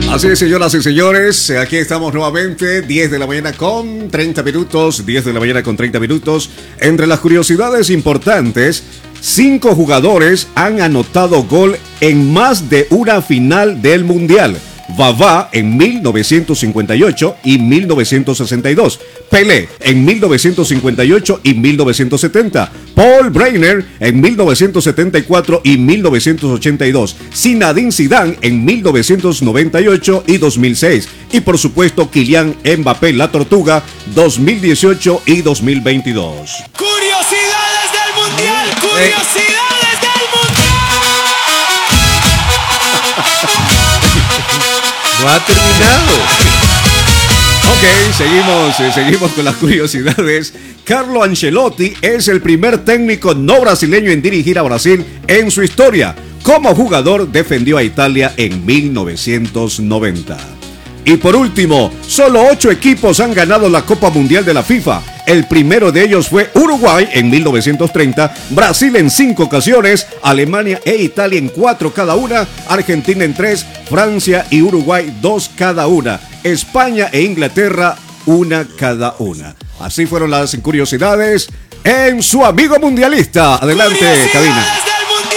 Así es, señoras y señores, aquí estamos nuevamente, 10 de la mañana con 30 minutos, 10 de la mañana con 30 minutos. Entre las curiosidades importantes, 5 jugadores han anotado gol en más de una final del Mundial. Vavá en 1958 y 1962, Pelé en 1958 y 1970, Paul Breitner en 1974 y 1982, Zinedine Zidane en 1998 y 2006 y por supuesto Kylian Mbappé la Tortuga 2018 y 2022. Curiosidades del Mundial, curiosidades del Mundial. No ha terminado. Ok, seguimos con las curiosidades. Carlo Ancelotti es el primer técnico no brasileño en dirigir a Brasil en su historia. Como jugador defendió a Italia en 1990. Y por último, solo 8 equipos han ganado la Copa Mundial de la FIFA. El primero de ellos fue Uruguay en 1930, Brasil en 5 ocasiones, Alemania e Italia en 4 cada una, Argentina en 3, Francia y Uruguay 2 cada una, España e Inglaterra 1 cada una. Así fueron las curiosidades en su amigo mundialista. Adelante, cabina.